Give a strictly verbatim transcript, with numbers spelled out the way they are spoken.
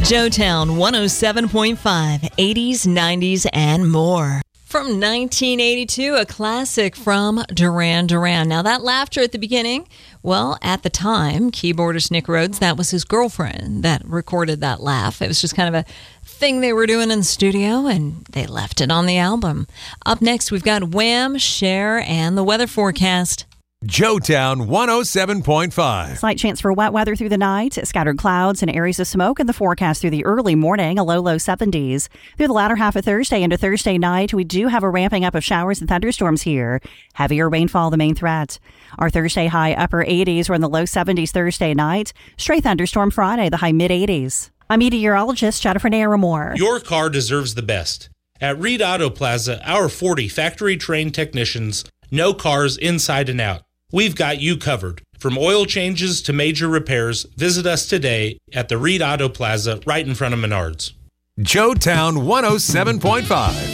Joetown one oh seven point five, eighties, nineties, and more. From nineteen eighty-two, a classic from Duran Duran. Now, that laughter at the beginning, well, at the time, keyboardist Nick Rhodes, that was his girlfriend that recorded that laugh. It was just kind of a thing they were doing in the studio, and they left it on the album. Up next, we've got Wham!, Cher, and the weather forecast. Joetown one oh seven point five. Slight chance for wet weather through the night, scattered clouds and areas of smoke in the forecast through the early morning, a low, low seventies. Through the latter half of Thursday into Thursday night, we do have a ramping up of showers and thunderstorms here. Heavier rainfall the main threat. Our Thursday high upper eighties, we're in the low seventies Thursday night. Stray thunderstorm Friday, the high mid eighties. I'm meteorologist Jennifer Naramore. Your car deserves the best. At Reed Auto Plaza, our forty factory-trained technicians know cars inside and out. We've got you covered. From oil changes to major repairs, visit us today at the Reed Auto Plaza right in front of Menards. Joetown one oh seven point five.